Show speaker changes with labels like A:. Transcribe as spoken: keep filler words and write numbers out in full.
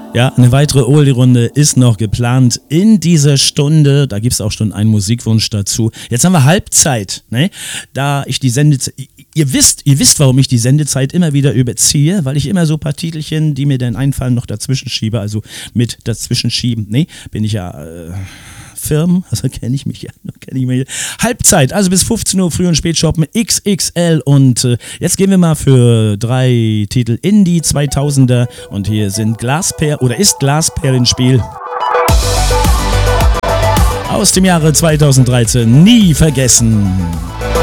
A: Ja, eine weitere Oldie-Runde ist noch geplant in dieser Stunde. Da gibt es auch schon einen Musikwunsch dazu. Jetzt haben wir Halbzeit, ne? Da ich die Sendezeit, ihr wisst, ihr wisst, warum ich die Sendezeit immer wieder überziehe, weil ich immer so ein paar Titelchen, die mir dann einfallen, noch dazwischen schiebe. Also mit dazwischen schieben, ne? Bin ich ja äh, firm, also kenne ich mich ja, kenne ich mich. Halbzeit, also bis fünfzehn Uhr Früh- und Spätshoppen X X L und äh, jetzt gehen wir mal für drei Titel in die zweitausender und hier sind Glasperlen oder ist Glasperlenspiel aus dem Jahre zweitausenddreizehn, nie vergessen.